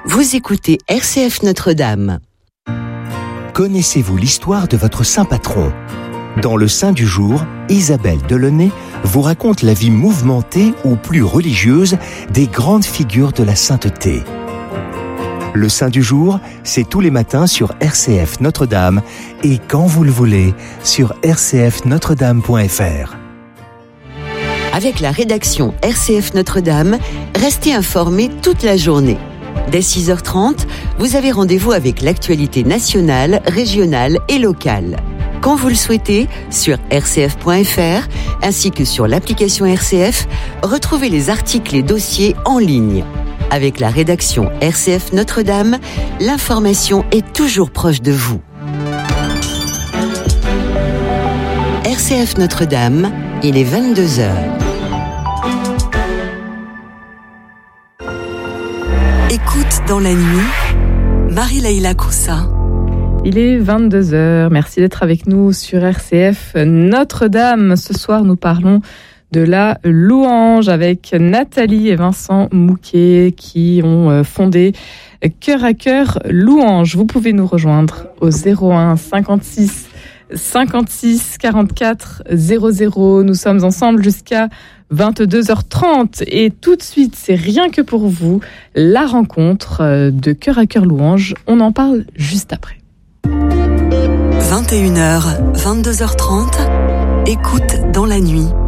Vous écoutez RCF Notre-Dame. Connaissez-vous l'histoire de votre saint patron ? Dans le Saint du jour, Isabelle Delaunay vous raconte la vie mouvementée ou plus religieuse des grandes figures de la sainteté. Le Saint du jour, c'est tous les matins sur RCF Notre-Dame et quand vous le voulez, sur rcfnotredame.fr. Avec la rédaction RCF Notre-Dame, restez informés toute la journée. Dès 6h30, vous avez rendez-vous avec l'actualité nationale, régionale et locale. Quand vous le souhaitez, sur rcf.fr, ainsi que sur l'application RCF, retrouvez les articles et dossiers en ligne. Avec la rédaction RCF Notre-Dame, l'information est toujours proche de vous. RCF Notre-Dame, il est 22h. Écoute dans la nuit, Marie-Laïla Coussa. Il est 22h, merci d'être avec nous sur RCF Notre-Dame. Ce soir, nous parlons de la louange avec Nathalie et Vincent Mouquet qui ont fondé Cœur à Cœur Louange. Vous pouvez nous rejoindre au 01 56 56 44 00. Nous sommes ensemble jusqu'à 22h30 et tout de suite, c'est rien que pour vous, la rencontre de Cœur à Cœur Louange. On en parle juste après. 21h, 22h30, écoute dans la nuit.